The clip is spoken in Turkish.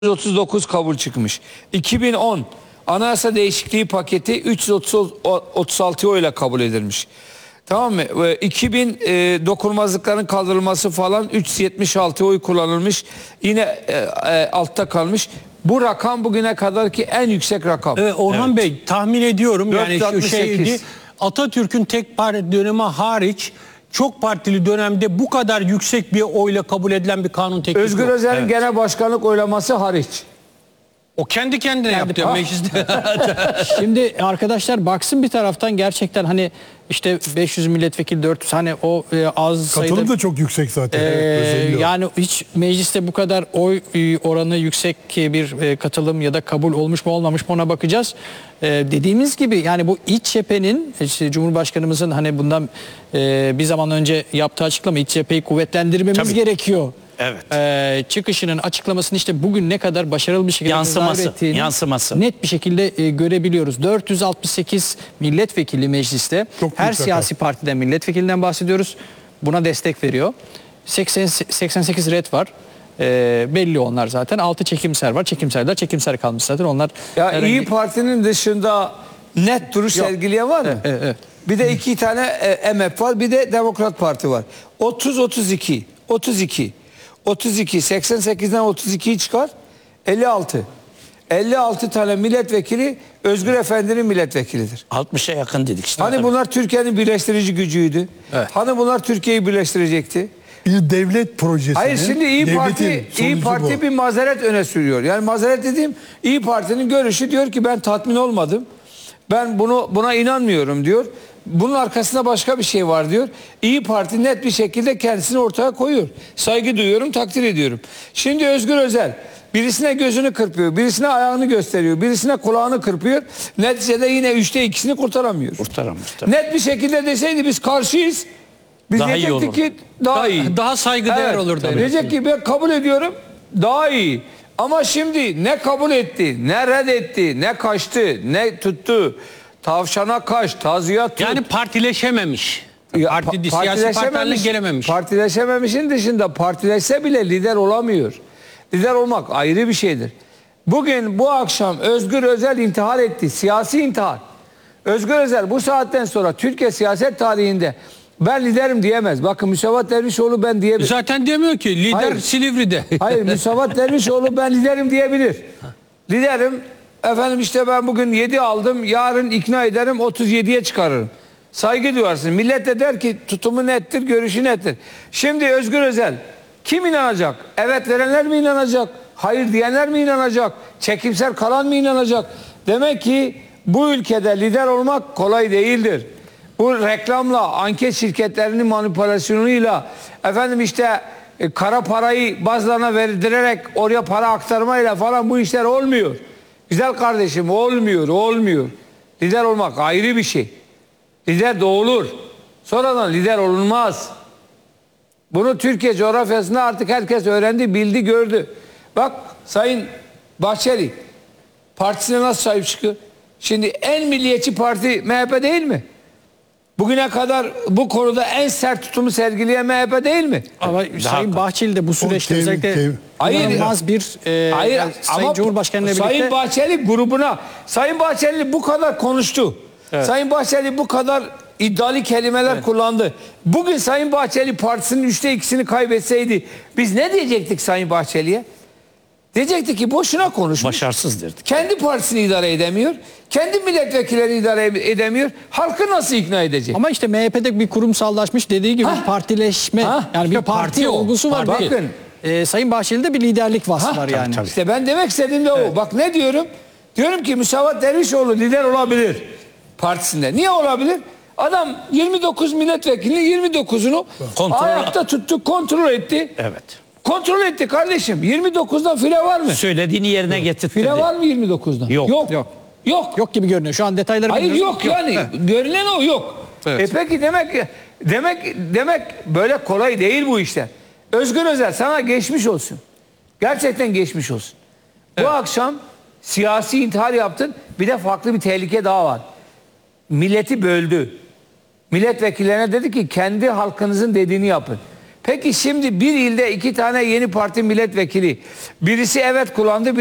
339 kabul çıkmış. 2010 anayasa değişikliği paketi 336 oyla kabul edilmiş. Tamam mı? 2000 dokunulmazlıkların kaldırılması falan 376 oy kullanılmış. Yine altta kalmış. Bu rakam bugüne kadarki en yüksek rakam. Orhan Bey tahmin ediyorum yani şu 468. şeydi, Atatürk'ün tek parti dönemi hariç çok partili dönemde bu kadar yüksek bir oyla kabul edilen bir kanun teklifi Özgür yok. Özel'in genel başkanlık oylaması hariç. O kendi kendine yaptı mecliste. Şimdi arkadaşlar baksın bir taraftan gerçekten hani işte 500 milletvekili 400 hani o az sayıda. Katılım da çok yüksek zaten. Yani hiç mecliste bu kadar oy oranı yüksek bir katılım ya da kabul olmuş mu olmamış mı ona bakacağız. Dediğimiz gibi yani bu iç cephenin işte Cumhurbaşkanımızın hani bundan bir zaman önce yaptığı açıklama iç cepheyi kuvvetlendirmemiz gerekiyor. Evet. Çıkışının açıklamasını işte bugün ne kadar başarılı bir şekilde yansıması net bir şekilde görebiliyoruz. 468 milletvekili mecliste. Her siyasi partiden milletvekilinden bahsediyoruz. Buna destek veriyor. 88 red var. Belli onlar zaten. 6 çekimser var. Çekimser kalmış zaten. Onlar Ya İyi Parti'nin dışında net duruş sergileyen var mı? Evet. Bir de 2 tane MHP var. Bir de Demokrat Parti var. 32 88'den 32'yi çıkar 56 tane milletvekili Özgür Efendi'nin milletvekilidir. 60'a yakın dedik işte. Hani bunlar Türkiye'nin birleştirici gücüydü. Hani bunlar Türkiye'yi birleştirecekti. Bir devlet projesi. Hayır şimdi İyi Parti bir mazeret öne sürüyor. Yani mazeret dediğim İyi Parti'nin görüşü diyor ki ben tatmin olmadım. Ben buna inanmıyorum diyor. Bunun arkasında başka bir şey var diyor. İyi Parti net bir şekilde kendisini ortaya koyuyor. Saygı duyuyorum, takdir ediyorum. Şimdi Özgür Özel birisine gözünü kırpıyor, birisine ayağını gösteriyor, birisine kulağını kırpıyor. Neticede yine 3'te 2'sini kurtaramıyor. Net bir şekilde deseydi biz karşıyız. Biz daha iyi diyecektik ki daha iyi. Daha saygıdeğer olurdu. Diyecek ki ben kabul ediyorum daha iyi. Ama şimdi ne kabul etti, ne reddetti, ne kaçtı, ne tuttu. Tavşana kaç, tazıya tut. Yani partileşememiş. Siyasi partilerle gelememiş. Partileşememişin dışında partileşse bile lider olamıyor. Lider olmak ayrı bir şeydir. Bugün bu akşam Özgür Özel intihar etti. Siyasi intihar. Özgür Özel bu saatten sonra Türkiye siyaset tarihinde ben liderim diyemez. Bakın Müsavat Dervişoğlu ben diyebilir. Zaten demiyor ki lider Hayır. Silivri'de. Hayır Müsavat Dervişoğlu ben liderim diyebilir. Liderim efendim işte ben bugün 7 aldım yarın ikna ederim 37'ye çıkarırım. Saygı duyarsın. Millet de der ki tutumu nettir, görüşü nettir. Şimdi Özgür Özel kim inanacak? Evet verenler mi inanacak? Hayır diyenler mi inanacak? Çekimser kalan mı inanacak? Demek ki bu ülkede lider olmak kolay değildir. Bu reklamla, anket şirketlerinin manipülasyonuyla efendim işte kara parayı bazılarına verdirerek oraya para aktarmayla falan bu işler olmuyor. Güzel kardeşim olmuyor. Lider olmak ayrı bir şey. Lider doğulur. Sonradan lider olunmaz. Bunu Türkiye coğrafyasında artık herkes öğrendi, bildi, gördü. Bak Sayın Bahçeli partisine nasıl sahip çıkıyor? Şimdi en milliyetçi parti MHP değil mi? Bugüne kadar bu konuda en sert tutumu sergileyen MHP değil mi? Ama Sayın Bahçeli de bu süreçte özellikle inanılmaz bir Sayın Cumhurbaşkanı'yla birlikte. Sayın Bahçeli grubuna, Sayın Bahçeli bu kadar konuştu. Evet. Sayın Bahçeli bu kadar iddialı kelimeler kullandı. Bugün Sayın Bahçeli partisinin 3'te 2'sini kaybetseydi biz ne diyecektik Sayın Bahçeli'ye? Diyecektik ki boşuna konuşmuş. Başarısız derdik. Kendi partisini idare edemiyor. Kendi milletvekillerini idare edemiyor. Halkı nasıl ikna edecek? Ama işte MHP'de bir kurumsallaşmış dediği gibi partileşme yani bir parti olgusu var. Bakın. Sayın Bahçeli'de bir liderlik vasfı var yani. Tabii. İşte ben demek istediğim de o. Bak ne diyorum? Diyorum ki Müsavat Dervişoğlu lider olabilir partisinde. Niye olabilir? Adam 29 milletvekilinin 29'unu ayakta tuttu, kontrol etti. Evet. Kontrol etti kardeşim. 29'dan file var mı? Söylediğini yerine getirdi. File var mı 29'dan? Yok. Yok gibi görünüyor. Şu an detayları Hayır bilmiyoruz. yok yani. Görünen o yok. Evet. Peki demek böyle kolay değil bu işler. Özgür Özel sana geçmiş olsun. Gerçekten geçmiş olsun. Bu akşam siyasi intihar yaptın. Bir de farklı bir tehlike daha var. Milleti böldü. Milletvekillerine dedi ki kendi halkınızın dediğini yapın. Peki şimdi bir ilde 2 tane yeni parti milletvekili. Birisi evet kullandı,